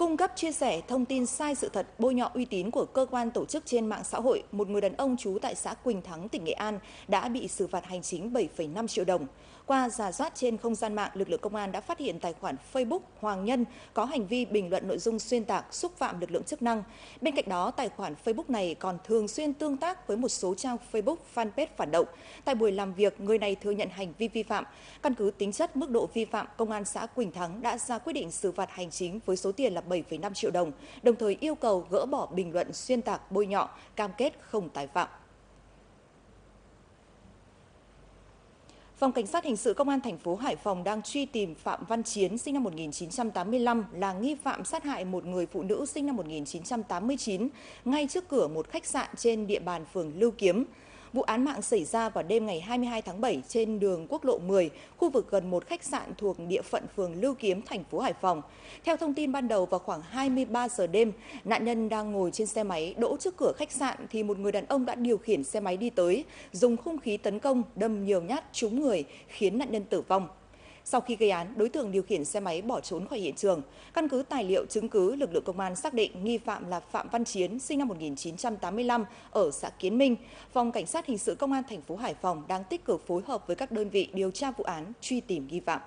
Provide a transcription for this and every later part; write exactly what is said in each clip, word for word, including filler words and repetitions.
Cung cấp chia sẻ thông tin sai sự thật, bôi nhọ uy tín của cơ quan tổ chức trên mạng xã hội, một người đàn ông trú tại xã Quỳnh Thắng, tỉnh Nghệ An đã bị xử phạt hành chính bảy phẩy năm triệu đồng. Qua rà soát trên không gian mạng, lực lượng công an đã phát hiện tài khoản Facebook Hoàng Nhân có hành vi bình luận nội dung xuyên tạc, xúc phạm lực lượng chức năng. Bên cạnh đó, tài khoản Facebook này còn thường xuyên tương tác với một số trang Facebook fanpage phản động. Tại buổi làm việc, người này thừa nhận hành vi vi phạm. Căn cứ tính chất mức độ vi phạm, Công an xã Quỳnh Thắng đã ra quyết định xử phạt hành chính với số tiền là bảy phẩy năm triệu đồng, đồng thời yêu cầu gỡ bỏ bình luận xuyên tạc, bôi nhọ, cam kết không tái phạm. Phòng Cảnh sát Hình sự Công an thành phố Hải Phòng đang truy tìm Phạm Văn Chiến, sinh năm một nghìn chín trăm tám mươi lăm, là nghi phạm sát hại một người phụ nữ sinh năm một nghìn chín trăm tám mươi chín ngay trước cửa một khách sạn trên địa bàn phường Lưu Kiếm. Vụ án mạng xảy ra vào đêm ngày hai mươi hai tháng bảy trên đường quốc lộ mười, khu vực gần một khách sạn thuộc địa phận phường Lưu Kiếm, thành phố Hải Phòng. Theo thông tin ban đầu, vào khoảng hai mươi ba giờ đêm, nạn nhân đang ngồi trên xe máy đỗ trước cửa khách sạn thì một người đàn ông đã điều khiển xe máy đi tới, dùng hung khí tấn công, đâm nhiều nhát trúng người, khiến nạn nhân tử vong. Sau khi gây án, đối tượng điều khiển xe máy bỏ trốn khỏi hiện trường. Căn cứ tài liệu chứng cứ, lực lượng công an xác định nghi phạm là Phạm Văn Chiến, sinh năm một nghìn chín trăm tám mươi lăm, ở xã Kiến Minh. Phòng Cảnh sát Hình sự Công an thành phố Hải Phòng đang tích cực phối hợp với các đơn vị điều tra vụ án, truy tìm nghi phạm.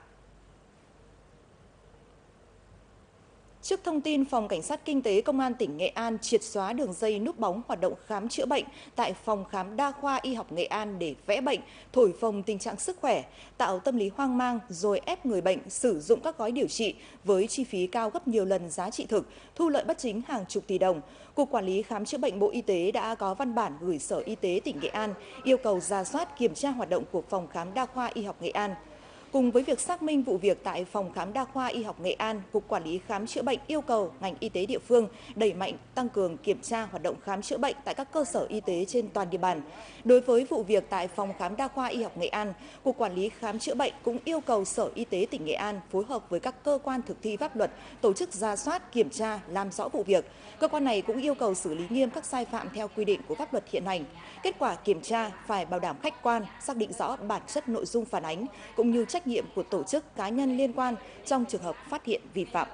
Trước thông tin Phòng Cảnh sát Kinh tế Công an tỉnh Nghệ An triệt xóa đường dây núp bóng hoạt động khám chữa bệnh tại Phòng khám đa khoa Y học Nghệ An để vẽ bệnh, thổi phồng tình trạng sức khỏe, tạo tâm lý hoang mang rồi ép người bệnh sử dụng các gói điều trị với chi phí cao gấp nhiều lần giá trị thực, thu lợi bất chính hàng chục tỷ đồng, Cục Quản lý Khám chữa bệnh Bộ Y tế đã có văn bản gửi Sở Y tế tỉnh Nghệ An yêu cầu rà soát kiểm tra hoạt động của Phòng khám đa khoa Y học Nghệ An. Cùng với việc xác minh vụ việc tại Phòng khám đa khoa Y học Nghệ An, Cục Quản lý Khám chữa bệnh yêu cầu ngành y tế địa phương đẩy mạnh tăng cường kiểm tra hoạt động khám chữa bệnh tại các cơ sở y tế trên toàn địa bàn. Đối với vụ việc tại Phòng khám đa khoa Y học Nghệ An, Cục Quản lý Khám chữa bệnh cũng yêu cầu Sở Y tế tỉnh Nghệ An phối hợp với các cơ quan thực thi pháp luật tổ chức rà soát, kiểm tra, làm rõ vụ việc. Cơ quan này cũng yêu cầu xử lý nghiêm các sai phạm theo quy định của pháp luật hiện hành. Kết quả kiểm tra phải bảo đảm khách quan, xác định rõ bản chất nội dung phản ánh cũng như trách nhiệm của tổ chức cá nhân liên quan trong trường hợp phát hiện vi phạm.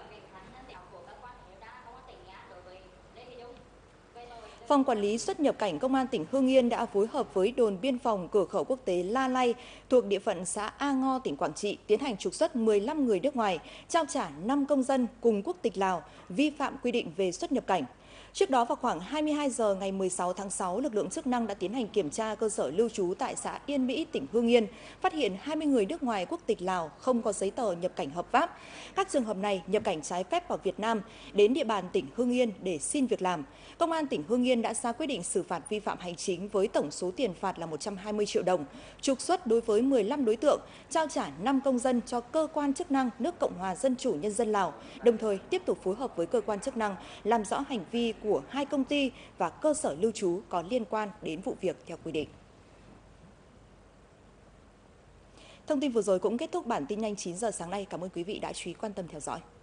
Phòng Quản lý xuất nhập cảnh Công an tỉnh Hưng Yên đã phối hợp với đồn biên phòng cửa khẩu quốc tế La Lai thuộc địa phận xã A Ngo, tỉnh Quảng Trị tiến hành trục xuất mười lăm người nước ngoài, trao trả năm công dân cùng quốc tịch Lào vi phạm quy định về xuất nhập cảnh. Trước đó vào khoảng hai mươi hai giờ ngày mười sáu tháng sáu, lực lượng chức năng đã tiến hành kiểm tra cơ sở lưu trú tại xã Yên Mỹ, tỉnh Hưng Yên, phát hiện hai mươi người nước ngoài quốc tịch Lào không có giấy tờ nhập cảnh hợp pháp. Các trường hợp này nhập cảnh trái phép vào Việt Nam, đến địa bàn tỉnh Hưng Yên để xin việc làm. Công an tỉnh Hưng Yên đã ra quyết định xử phạt vi phạm hành chính với tổng số tiền phạt là một trăm hai mươi triệu đồng, trục xuất đối với mười lăm đối tượng, trao trả năm công dân cho cơ quan chức năng nước Cộng hòa Dân chủ Nhân dân Lào, đồng thời tiếp tục phối hợp với cơ quan chức năng làm rõ hành vi của hai công ty và cơ sở lưu trú có liên quan đến vụ việc theo quy định. Thông tin vừa rồi cũng kết thúc bản tin nhanh chín giờ sáng nay. Cảm ơn quý vị đã chú ý quan tâm theo dõi.